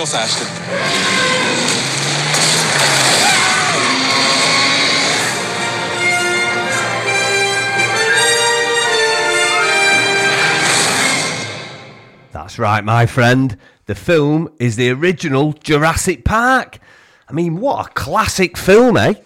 Nicholas Ashton. That's right, my friend. The film is the original Jurassic Park. I mean, what a classic film, eh?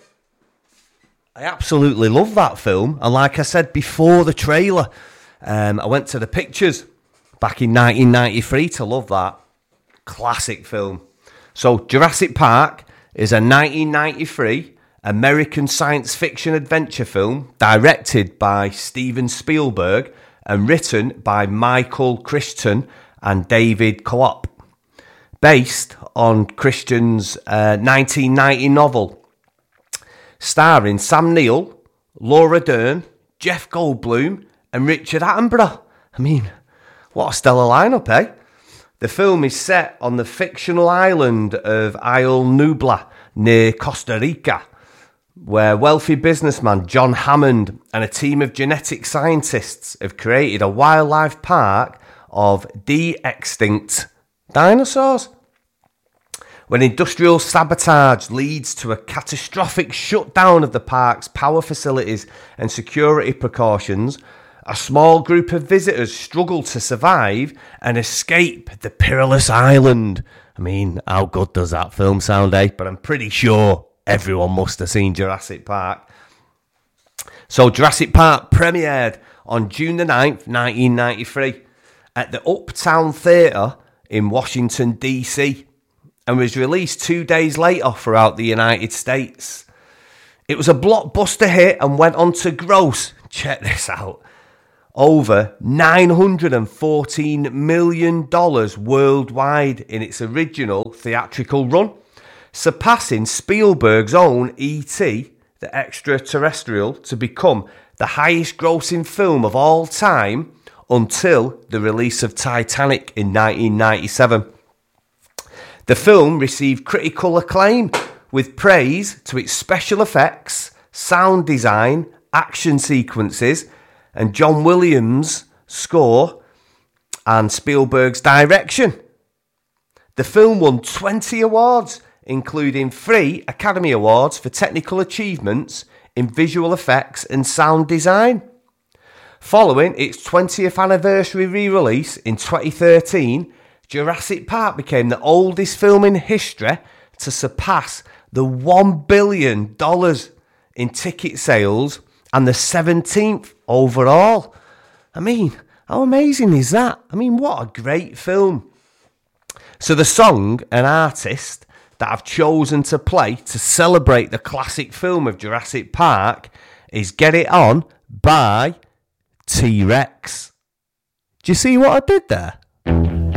I absolutely love that film. And like I said before the trailer, I went to the pictures back in 1993 to love that. Classic film. So Jurassic Park is a 1993 American science fiction adventure film directed by Steven Spielberg and written by Michael Crichton and David Koepp, based on Crichton's 1990 novel, starring Sam Neill, Laura Dern, Jeff Goldblum and Richard Attenborough. I mean, what a stellar lineup, eh? The film is set on the fictional island of Isle Nublar near Costa Rica, where wealthy businessman John Hammond and a team of genetic scientists have created a wildlife park of de-extinct dinosaurs. When industrial sabotage leads to a catastrophic shutdown of the park's power facilities and security precautions, a small group of visitors struggle to survive and escape the perilous island. I mean, how good does that film sound, eh? But I'm pretty sure everyone must have seen Jurassic Park. So Jurassic Park premiered on June the 9th, 1993 at the Uptown Theatre in Washington, D.C. and was released 2 days later throughout the United States. It was a blockbuster hit and went on to gross, check this out, over $914 million worldwide in its original theatrical run, surpassing Spielberg's own E.T., the Extraterrestrial, to become the highest grossing film of all time until the release of Titanic in 1997. The film received critical acclaim, with praise to its special effects, sound design, action sequences, and John Williams' score and Spielberg's direction. The film won 20 awards, including 3 Academy Awards for technical achievements in visual effects and sound design. Following its 20th anniversary re-release in 2013, Jurassic Park became the oldest film in history to surpass the $1 billion in ticket sales and the 17th overall. I mean, how amazing is that? I mean, what a great film. So the song and artist that I've chosen to play to celebrate the classic film of Jurassic Park is Get It On by T-Rex. Do you see what I did there?